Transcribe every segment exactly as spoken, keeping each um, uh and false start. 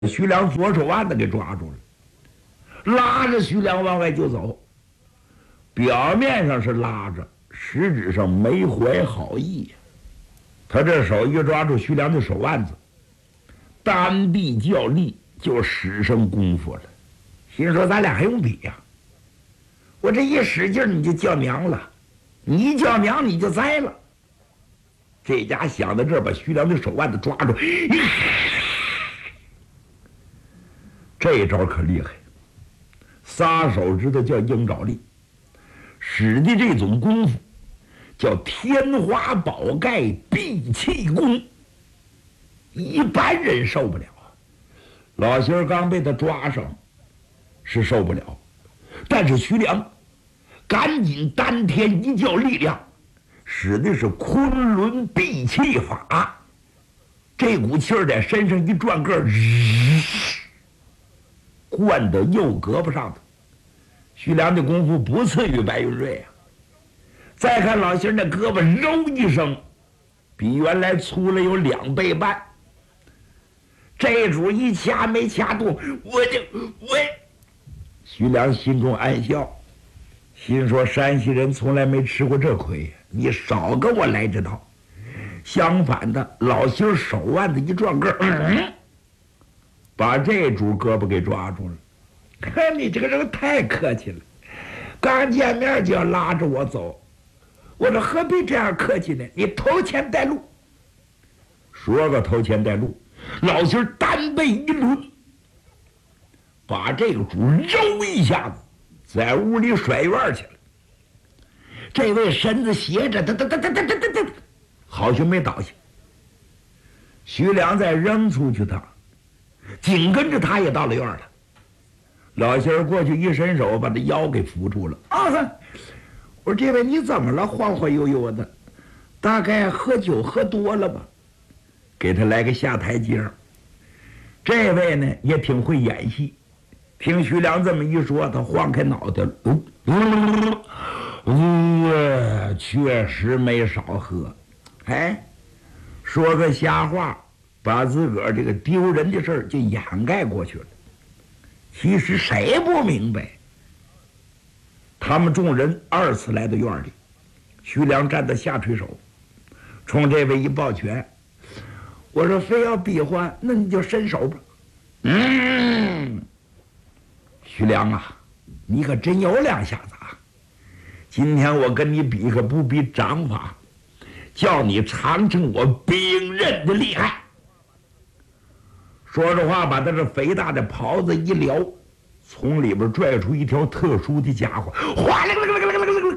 徐良左手腕子给抓住了，拉着徐良往外就走。表面上是拉着，实质上没怀好意呀。他这手一抓住徐良的手腕子，单臂较力就使上功夫了。心说咱俩还用比呀？我这一使劲你就叫娘了，你一叫娘你就栽了。这家想到这儿，把徐良的手腕子抓住，这一招可厉害，撒手知道叫鹰爪力，使的这种功夫叫天花宝盖闭气功，一般人受不了啊。老仙儿刚被他抓上，是受不了，但是徐良赶紧丹田一较力量，使的是昆仑闭气法，这股气儿在身上一转个儿，灌到右胳膊上头。徐良的功夫不次于白云瑞啊。再看老仙儿那胳膊揉一声，比原来粗了有两倍半。这主一掐没掐动，我就我。徐良心中暗笑，心说山西人从来没吃过这亏，你少跟我来这套。相反的，老仙儿手腕子一转个儿，嗯，把这主胳膊给抓住了。看你这个人太客气了，刚见面就要拉着我走，我说何必这样客气呢？你头前带路。说个头前带路，老仙儿单背一抡，把这个主揉一下子，在屋里甩院去了。这位身子斜着，哒哒哒哒哒哒哒哒，好像没倒下。徐良再扔出去他，紧跟着他也到了院了。老仙儿过去一伸手，把他腰给扶住了。啊，我说这位你怎么了？晃晃悠悠的，大概喝酒喝多了吧？给他来个下台阶。这位呢也挺会演戏，听徐良这么一说，他晃开脑袋了。嗯嗯嗯，确实没少喝。哎，说个瞎话，把自个儿这个丢人的事儿就掩盖过去了。其实谁不明白？他们众人二次来到院里，徐良站在下垂手，冲这位一抱拳，我说非要比划，那你就伸手吧。嗯，徐良啊，你可真有两下子啊！今天我跟你比，可不比掌法，叫你尝尝我兵刃的厉害。说着话，把他这肥大的袍子一撩，从里边拽出一条特殊的家伙，哗啦啦啦啦啦啦啦！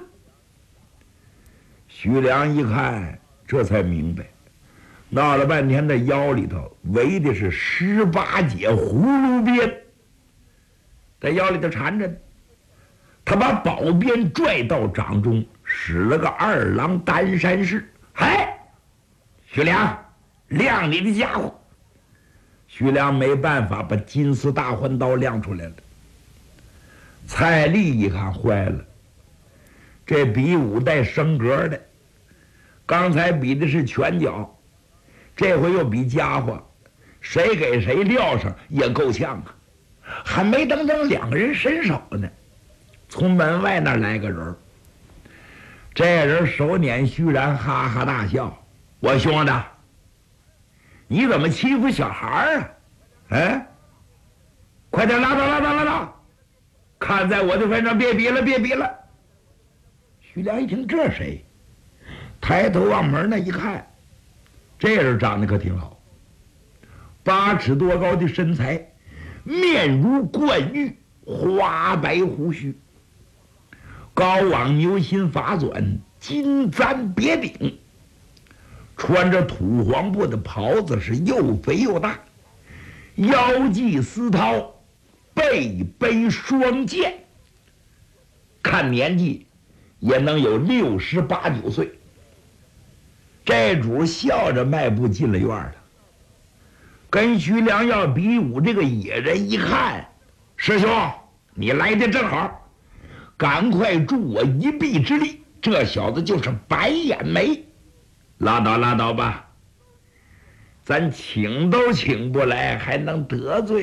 徐良一看，这才明白，闹了半天，在腰里头围的是十八节葫芦鞭，在腰里头缠着呢。他把宝鞭拽到掌中，使了个二郎担山式。嗨，徐良，亮你的家伙！徐良没办法，把金丝大环刀亮出来了。蔡丽一看坏了，这比武带升格的，刚才比的是拳脚，这回又比家伙，谁给谁撂上也够呛啊！还没等等两个人伸手呢，从门外那儿来个人，这人手捻虚然，哈哈大笑：“我兄弟，你怎么欺负小孩啊？哎，快点拉倒拉倒拉倒！看在我的份上，别比了别比了！”徐良一听这谁，抬头往门那一看，这人长得可挺好，八尺多高的身材，面如冠玉，花白胡须，高往牛心发钻，金簪别顶，穿着土黄布的袍子，是又肥又大，腰系丝绦，背背双剑，看年纪也能有六十八九岁。这主笑着迈步进了院了，跟徐良要比武。这个野人一看，师兄你来的正好，赶快助我一臂之力，这小子就是白眼眉。拉倒拉倒吧， 咱请都请不来，还能得罪